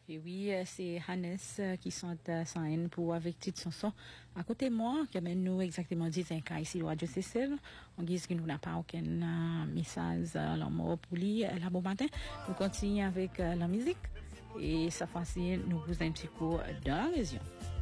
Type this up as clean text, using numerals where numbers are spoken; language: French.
Et oui, c'est Hannes qui sont sans haine pour avec petite chanson. À côté de moi, qui amène nous exactement 10 ans ici, le Radio Cécile. On dit que nous n'a pas aucun message l'amour pour lui. La bon matin, nous continuons avec la musique. Et ça fois-ci, nous vous un petit coup dans la région.